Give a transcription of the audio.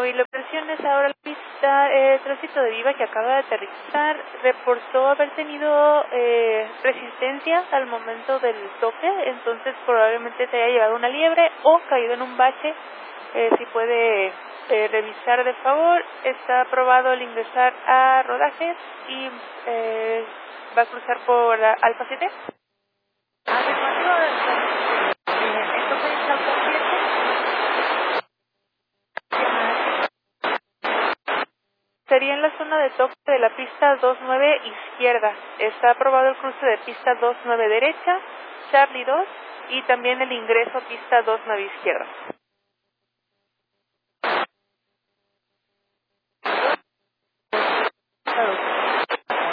móvil de operaciones, ahora la pista Tránsito de Viva que acaba de aterrizar reportó haber tenido resistencia al momento del toque, entonces probablemente se haya llevado una liebre o caído en un bache. Si puede revisar de favor, está aprobado el ingresar a rodajes y va a cruzar por Alfa 7. Sería en la zona de toque de la pista 29 izquierda. Está aprobado el cruce de pista 29 derecha, Charlie 2 y también el ingreso a pista 29 izquierda.